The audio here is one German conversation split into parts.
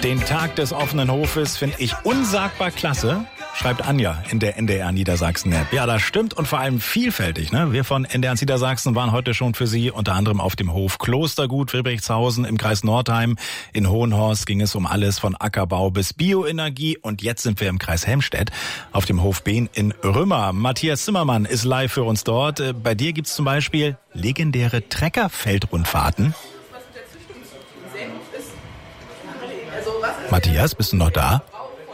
Den Tag des offenen Hofes finde ich unsagbar klasse, schreibt Anja in der NDR Niedersachsen-App. Ja, das stimmt und vor allem vielfältig. Ne? Wir von NDR Niedersachsen waren heute schon für Sie unter anderem auf dem Hof Klostergut Friedrichshausen im Kreis Nordheim. In Hohenhorst ging es um alles von Ackerbau bis Bioenergie. Und jetzt sind wir im Kreis Helmstedt auf dem Hof Behn in Rümmer. Matthias Zimmermann ist live für uns dort. Bei dir gibt's zum Beispiel legendäre Treckerfeldrundfahrten. Matthias, bist du noch da?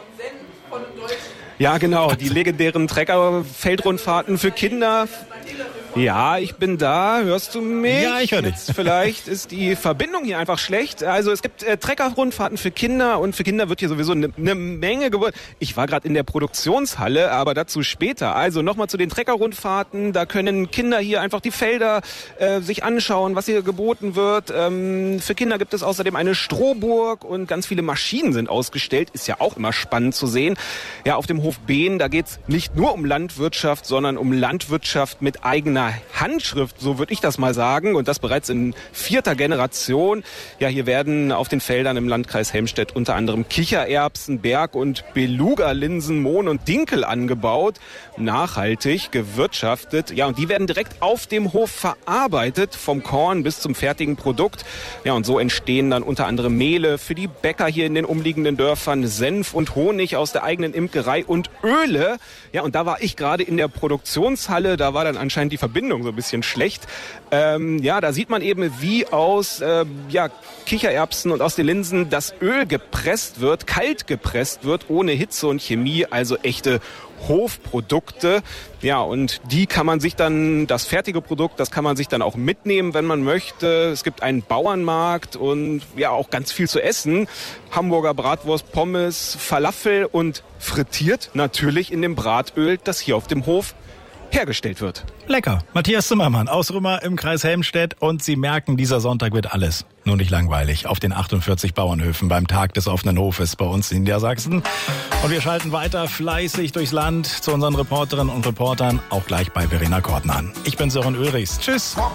Ja, genau, die legendären Treckerfeldrundfahrten für Kinder. Ja, ich bin da. Hörst du mich? Ja, ich höre dich. Vielleicht ist die Verbindung hier einfach schlecht. Also es gibt Treckerrundfahrten für Kinder und für Kinder wird hier sowieso eine Menge geboten. Ich war gerade in der Produktionshalle, aber dazu später. Also nochmal zu den Treckerrundfahrten. Da können Kinder hier einfach die Felder sich anschauen, was hier geboten wird. Für Kinder gibt es außerdem eine Strohburg und ganz viele Maschinen sind ausgestellt. Ist ja auch immer spannend zu sehen. Ja, auf dem Hof Behn, da geht's nicht nur um Landwirtschaft, sondern um Landwirtschaft mit eigener Handschrift, so würde ich das mal sagen, und das bereits in 4. Generation. Ja, hier werden auf den Feldern im Landkreis Helmstedt unter anderem Kichererbsen, Berg- und Beluga-Linsen, Mohn und Dinkel angebaut, nachhaltig gewirtschaftet. Ja, und die werden direkt auf dem Hof verarbeitet, vom Korn bis zum fertigen Produkt. Ja, und so entstehen dann unter anderem Mehle für die Bäcker hier in den umliegenden Dörfern, Senf und Honig aus der eigenen Imkerei und Öle. Ja, und da war ich gerade in der Produktionshalle, da war dann anscheinend die Verbindung so ein bisschen schlecht. Ja, da sieht man eben, wie aus Kichererbsen und aus den Linsen das Öl gepresst wird, kalt gepresst wird, ohne Hitze und Chemie, also echte Hofprodukte. Ja, und die kann man sich dann, das fertige Produkt, das kann man sich dann auch mitnehmen, wenn man möchte. Es gibt einen Bauernmarkt und ja, auch ganz viel zu essen. Hamburger Bratwurst, Pommes, Falafel und frittiert natürlich in dem Bratöl, das hier auf dem Hof hergestellt wird. Lecker. Matthias Zimmermann aus Rümmer im Kreis Helmstedt. Und Sie merken, dieser Sonntag wird alles nur nicht langweilig auf den 48 Bauernhöfen beim Tag des offenen Hofes bei uns in Niedersachsen. Und wir schalten weiter fleißig durchs Land zu unseren Reporterinnen und Reportern, auch gleich bei Verena Kortmann. Ich bin Sören Ulrichs. Tschüss.